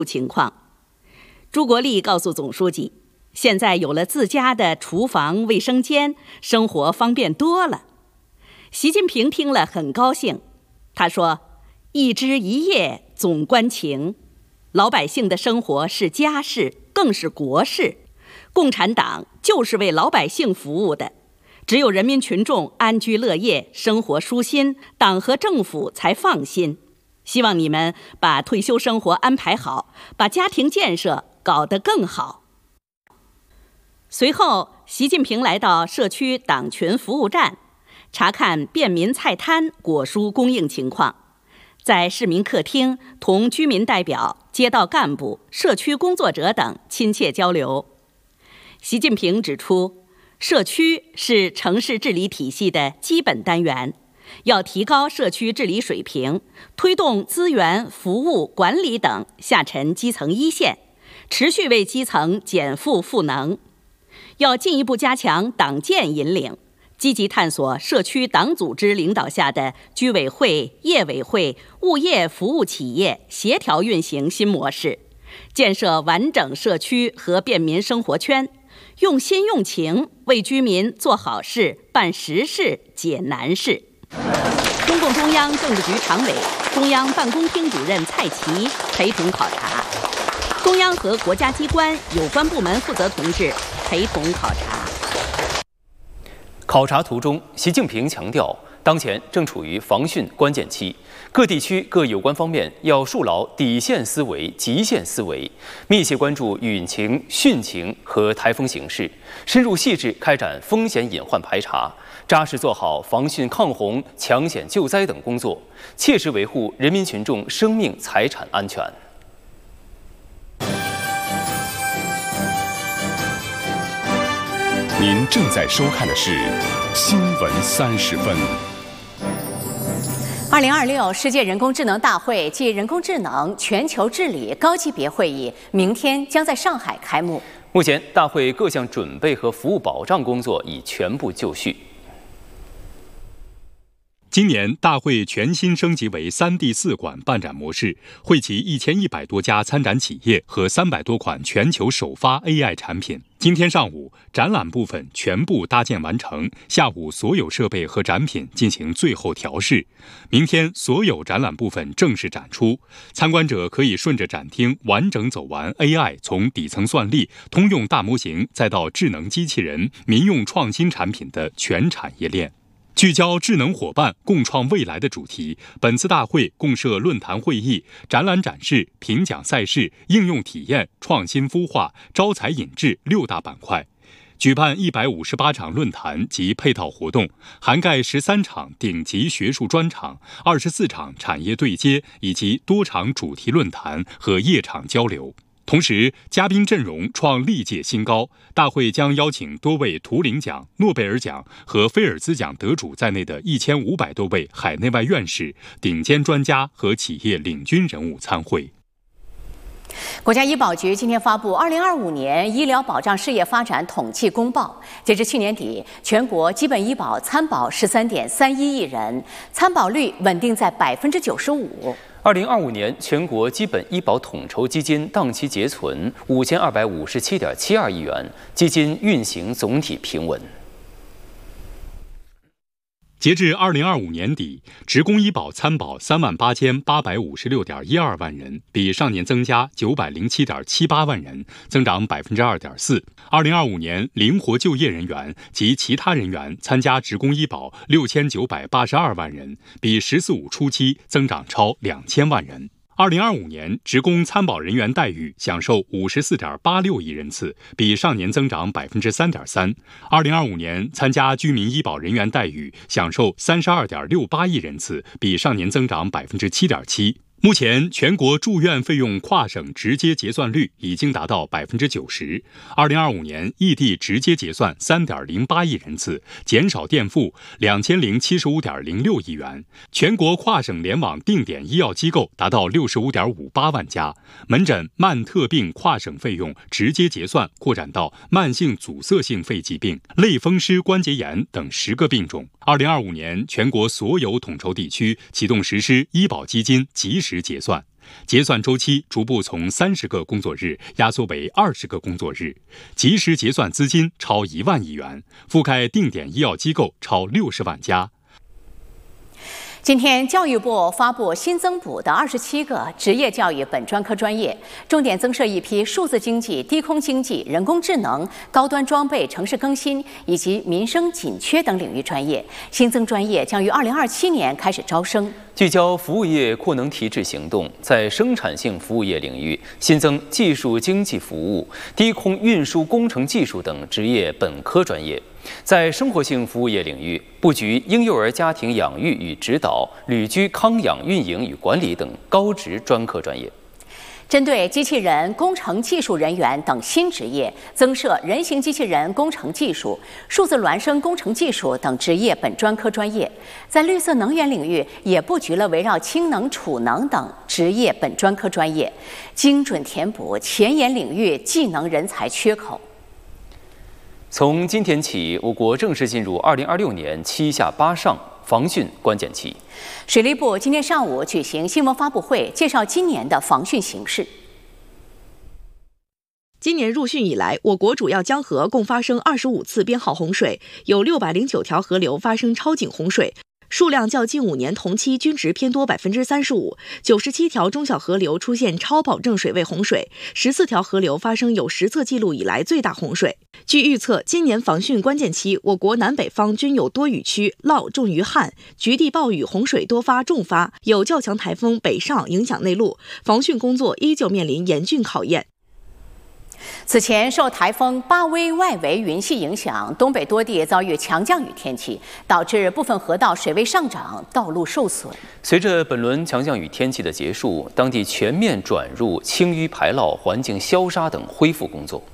情况。朱国立告诉总书记，现在有了自家的厨房、卫生间，生活方便多了。习近平听了很高兴，他说：“一枝一叶总关情，老百姓的生活是家事，更是国事。共产党就是为老百姓服务的，只有人民群众安居乐业，生活舒心，党和政府才放心。希望你们把退休生活安排好，把家庭建设搞得更好。”随后，习近平来到社区党群服务站，查看便民菜摊果蔬供应情况，在市民客厅同居民代表、街道干部、社区工作者等亲切交流。习近平指出，社区是城市治理体系的基本单元，要提高社区治理水平，推动资源、服务、管理等下沉基层一线，持续为基层减负赋能。要进一步加强党建引领，积极探索社区党组织领导下的居委会、业委会、物业服务企业协调运行新模式，建设完整社区和便民生活圈，用心用情为居民做好事、办实事、解难事。中共中央政治局常委、中央办公厅主任蔡奇陪同考察，中央和国家机关有关部门负责同志陪同考察。 考察途中，习近平强调，当前正处于防汛关键期，各地区各有关方面要树牢底线思维、极限思维，密切关注汛情、汛情和台风形势，深入细致开展风险隐患排查，扎实做好防汛抗洪、抢险救灾等工作，切实维护人民群众生命财产安全。 您正在收看的是《新闻30分》。 2026世界人工智能大会暨人工智能全球治理高级别会议明天将在上海开幕。 目前，大会各项准备和服务保障工作已全部就绪。 今年大会全新升级为3D4馆办展模式，汇集1100多家参展企业和300多款全球首发 AI 产品。今天上午，展览部分全部搭建完成，下午所有设备和展品进行最后调试。明天所有展览部分正式展出，参观者可以顺着展厅完整走完 AI 从底层算力、通用大模型再到智能机器人、民用创新产品的全产业链。聚焦智能伙伴共创未来的主题，本次大会共设论坛会议、展览展示、评奖赛事、应用体验、创新孵化、招才引智6大板块，举办158场论坛及配套活动，涵盖13场顶级学术专场、24场产业对接以及多场主题论坛和夜场交流。同时，嘉宾阵容创历届新高，大会将邀请多位图灵奖、诺贝尔奖和菲尔兹奖得主在内的1500多位海内外院士、顶尖专家和企业领军人物参会。 国家医保局今天发布2025年医疗保障事业发展统计公报，截至去年底，全国基本医保参保13.31亿人，参保率稳定在95%。 2025年全国基本医保统筹基金当期结存5257.72亿元，基金运行总体平稳。 截至2025年底，职工医保参保38856.12万人，比上年增加907.78万人，增长2.4%。2025年灵活就业人员及其他人员参加职工医保6982万人，比“十四五”初期增长超2000万人。2025年职工参保人员待遇享受54.86亿人次，比上年增长3.3%。2025年参加居民医保人员待遇享受32.68亿人次，比上年增长7.7%。目前，全国住院费用跨省直接结算率已经达到90%。2025年，异地直接结算3.08亿人次，减少垫付2075.06亿元。全国跨省联网定点医药机构达到65.58万家，门诊慢特病跨省费用直接结算扩展到慢性阻塞性肺疾病、类风湿关节炎等10个病种。2025年，全国所有统筹地区启动实施医保基金及时结算。 结算周期逐步从30个工作日压缩为20个工作日，即时结算资金超1万亿元，覆盖定点医药机构超60万家。 今天，教育部发布新增补的27个职业教育本专科专业，重点增设一批数字经济、低空经济、人工智能、高端装备、城市更新以及民生紧缺等领域专业。新增专业将于2027年开始招生。 聚焦服务业扩能提质行动，在生产性服务业领域新增技术经济服务、低空运输工程技术等职业本科专业。在生活性服务业领域，布局婴幼儿家庭养育与指导、旅居康养运营与管理等高职专科专业。 针对机器人、工程技术人员等新职业，增设人形机器人工程技术、数字孪生工程技术等职业本专科专业。在绿色能源领域，也布局了围绕氢能、储能等职业本专科专业，精准填补前沿领域技能人才缺口。 从今天起，我国正式进入2026年7下8上防汛关键期。 水利部今天上午举行新闻发布会，介绍今年的防汛形势。 今年入汛以来，我国主要江河共发生25次编号洪水，有609条河流发生超警洪水，数量较近5年同期均值偏多35%，97条中小河流出现超保证水位洪水，14条河流发生有实测记录以来最大洪水。据预测，今年防汛关键期，我国南北方均有多雨区，涝重于旱，局地暴雨洪水多发重发，有较强台风北上影响内陆，防汛工作依旧面临严峻考验。 此前，受台风巴威外围云系影响，东北多地遭遇强降雨天气，导致部分河道水位上涨，道路受损。 随着本轮强降雨天气的结束，当地全面转入清淤排涝、环境消杀等恢复工作。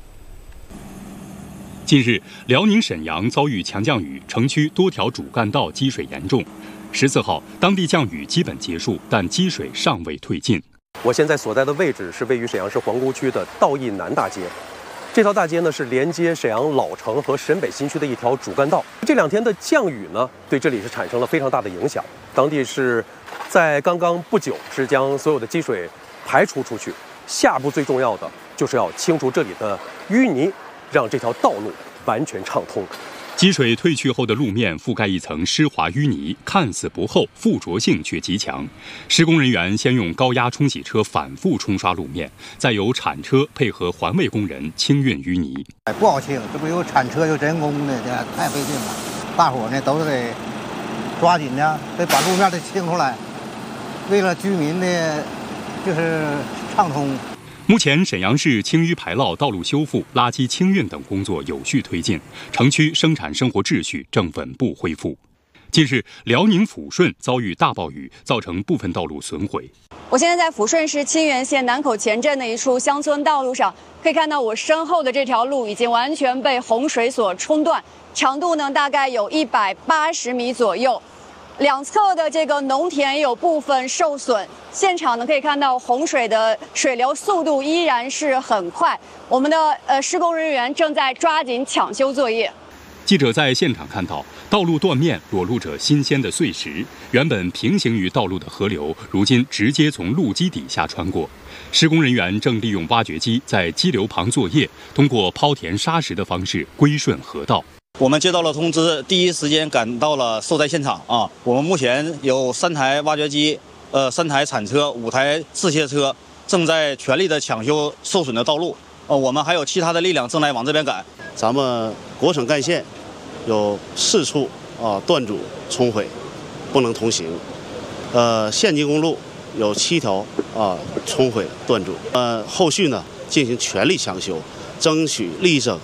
近日，辽宁沈阳遭遇强降雨，城区多条主干道积水严重。14号，当地降雨基本结束，但积水尚未退尽。 我现在所在的位置是位于沈阳市皇姑区的道义南大街，这条大街呢是连接沈阳老城和沈北新区的一条主干道。这2天的降雨呢，对这里是产生了非常大的影响。当地是在刚刚不久是将所有的积水排除出去，下步最重要的就是要清除这里的淤泥，让这条道路完全畅通。 积水退去后的路面覆盖一层湿滑淤泥，看似不厚，附着性却极强。施工人员先用高压冲洗车反复冲刷路面，再由铲车配合环卫工人清运淤泥。 不好清，这不有铲车有人工的，太费劲了。大伙呢都是得抓紧的，得把路面得清出来，为了居民的就是畅通。 目前，沈阳市清淤排涝、道路修复、垃圾清运等工作有序推进，城区生产生活秩序正稳步恢复。近日，辽宁抚顺遭遇大暴雨，造成部分道路损毁。 我现在在抚顺市清源县南口前镇的一处乡村道路上，可以看到我身后的这条路已经完全被洪水所冲断，长度呢大概有180米左右。两侧的这个农田有部分受损，现场呢可以看到洪水的水流速度依然是很快，我们的施工人员正在抓紧抢修作业。 记者在现场看到，道路断面裸露着新鲜的碎石，原本平行于道路的河流，如今直接从路基底下穿过。施工人员正利用挖掘机在激流旁作业，通过抛填沙石的方式归顺河道。 我们接到了通知，第一时间赶到了受灾现场啊。我们目前有3台挖掘机、3台铲车、5台制卸车，正在全力的抢修受损的道路。我们还有其他的力量正在往这边赶。 咱们国省干线有4处断阻冲毁，不能通行。县级公路有7条冲毁断阻。后续呢进行全力抢修，争取力争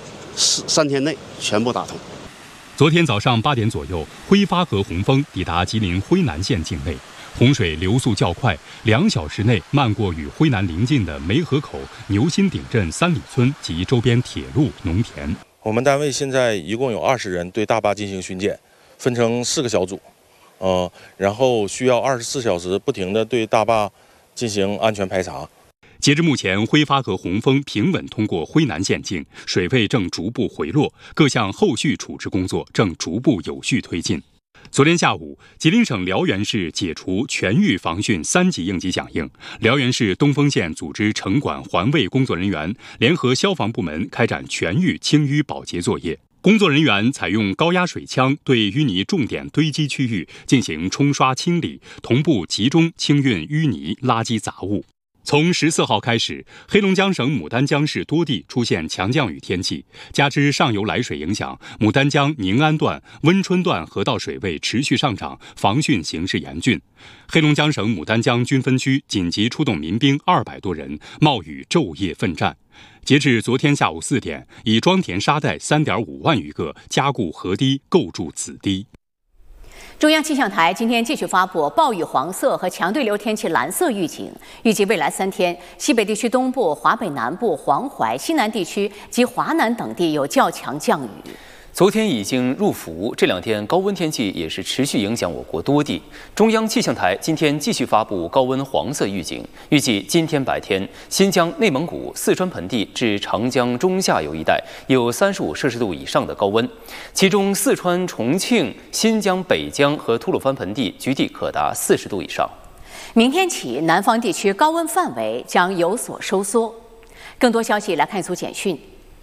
3天内全部打通。 昨天早上8点左右，挥发河洪峰抵达吉林辉南县境内，洪水流速较快，2小时内漫过与辉南邻近的梅河口、牛心顶镇3里村及周边铁路、农田。 我们单位现在一共有20人对大坝进行巡检，分成4个小组，然后需要24小时不停地对大坝进行安全排查。 截至目前，挥发河洪峰平稳通过辉南县境，水位正逐步回落，各项后续处置工作正逐步有序推进。 昨天下午，吉林省辽源市解除全域防汛3级应急响应，辽源市东丰县组织城管环卫工作人员联合消防部门开展全域清淤保洁作业。工作人员采用高压水枪对淤泥重点堆积区域进行冲刷清理，同步集中清运淤泥、垃圾杂物。从14号开始，黑龙江省牡丹江市多地出现强降雨天气，加之上游来水影响，牡丹江宁安段、温春段河道水位持续上涨，防汛形势严峻。黑龙江省牡丹江军分区紧急出动民兵200多人，冒雨昼夜奋战。截至昨天下午4点，已装填沙袋3.5万余个，加固河堤，构筑子堤。 中央气象台今天继续发布暴雨黄色和强对流天气蓝色预警，预计未来3天，西北地区东部、华北南部、黄淮、西南地区及华南等地有较强降雨。 昨天已经入伏，这2天高温天气也是持续影响我国多地。中央气象台今天继续发布高温黄色预警，预计今天白天，新疆、内蒙古、四川盆地至长江中下游一带有35摄氏度以上的高温，其中四川、重庆、新疆北疆和吐鲁番盆地局地可达40度以上。 明天起，南方地区高温范围将有所收缩。更多消息来看一组简讯。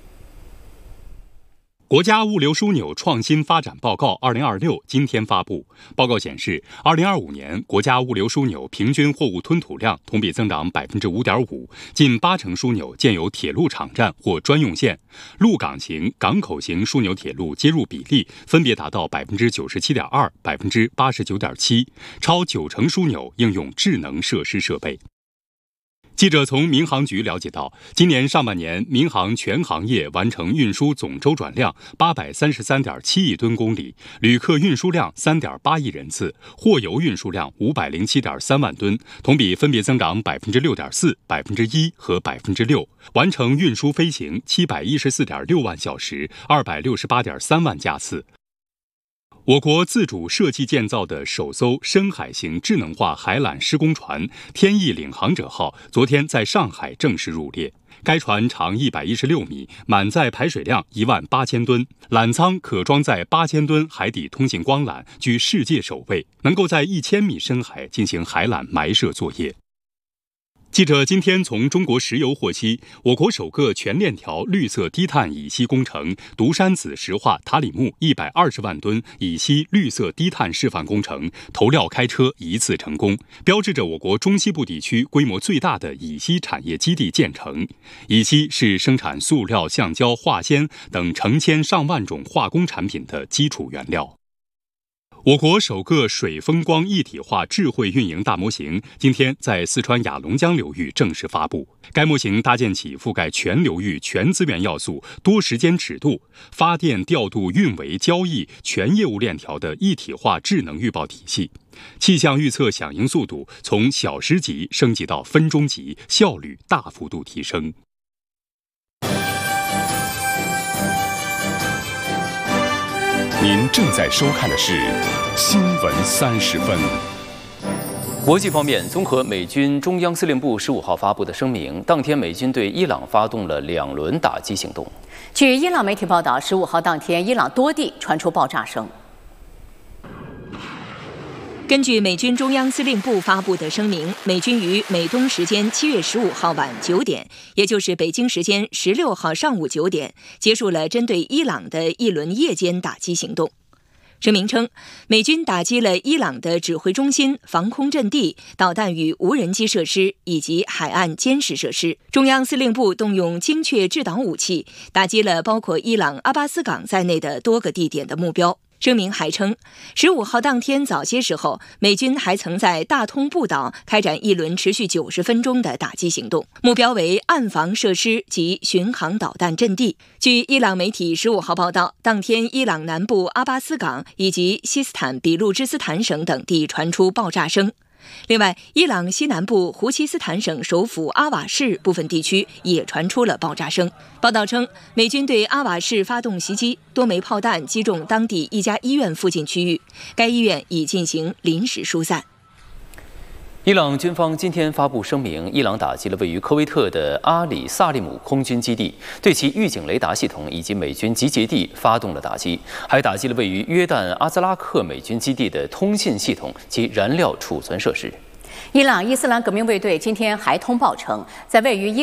国家物流枢纽创新发展报告2026今天发布。报告显示，2025年国家物流枢纽平均货物吞吐量同比增长5.5%，近80%枢纽建有铁路场站或专用线，陆港型、港口型枢纽铁路接入比例分别达到97.2%、89.7%，超90%枢纽应用智能设施设备。记者从民航局了解到，今年上半年民航全行业完成运输总周转量833.7亿吨公里，旅客运输量3.8亿人次，货邮运输量507.3万吨，同比分别增长6.4%、1%和6%，完成运输飞行714.6万小时，268.3万架次。我国自主设计建造的首艘深海型智能化海缆施工船“天翼领航者号”昨天在上海正式入列。该船长116米，满载排水量18000吨，缆舱可装载8000吨海底通信光缆，居世界首位，能够在1000米深海进行海缆埋设作业。记者今天从中国石油获悉，我国首个全链条绿色低碳乙烯工程独山子石化塔里木120万吨乙烯绿色低碳示范工程投料开车一次成功，标志着我国中西部地区规模最大的乙烯产业基地建成。乙烯是生产塑料、橡胶、化纤等成千上万种化工产品的基础原料。我国首个水风光一体化智慧运营大模型今天在四川雅龙江流域正式发布。该模型搭建起覆盖全流域、全资源要素、多时间尺度、发电、调度、运维、交易全业务链条的一体化智能预报体系，气象预测响应速度从小时级升级到分钟级，效率大幅度提升。 您正在收看的是《新闻30分》。 国际方面，综合美军中央司令部15号发布的声明，当天美军对伊朗发动了2轮打击行动。 据伊朗媒体报道，15号当天，伊朗多地传出爆炸声。 根据美军中央司令部发布的声明，美军于美东时间7月15号晚9点，也就是北京时间16号上午9点，结束了针对伊朗的一轮夜间打击行动。声明称，美军打击了伊朗的指挥中心、防空阵地、导弹与无人机设施以及海岸监视设施。中央司令部动用精确制导武器，打击了包括伊朗阿巴斯港在内的多个地点的目标。声明还称，15号当天早些时候，美军还曾在大通布岛开展一轮持续90分钟的打击行动，目标为岸防设施及巡航导弹阵地。据伊朗媒体15号报道，当天伊朗南部阿巴斯港以及西斯坦比路支斯坦省等地传出爆炸声。另外，伊朗西南部胡齐斯坦省首府阿瓦市部分地区也传出了爆炸声。报道称，美军对阿瓦市发动袭击，多枚炮弹击中当地一家医院附近区域，该医院已进行临时疏散。 伊朗军方今天发布声明，伊朗打击了位于科威特的阿里萨利姆空军基地，对其预警雷达系统以及美军集结地发动了打击，还打击了位于约旦阿兹拉克美军基地的通信系统及燃料储存设施。 伊朗伊斯兰革命卫队今天还通报称，在位于